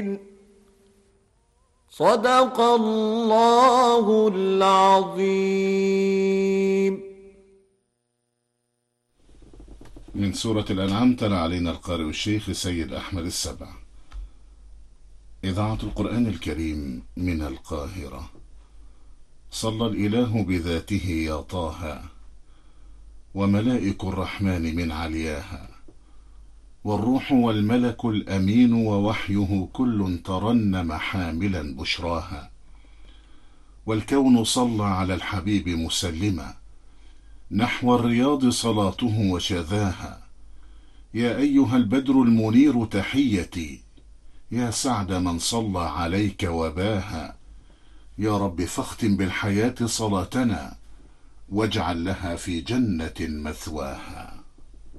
صدق الله العظيم. من سورة الأنعام تلا علينا القارئ الشيخ سيد أحمد السبع. إذاعة القرآن الكريم من القاهرة. صلى الإله بذاته يا طه، وملائك الرحمن من علياها، والروح والملك الأمين ووحيه كل ترنم حاملا بشراها، والكون صلى على الحبيب مسلما، نحو الرياض صلاته وشذاها. يا أيها البدر المنير تحيتي، يا سعد من صلى عليك وباها. يا رب فاختم بالحياة صلاتنا، واجعل لها في جنة مثواها.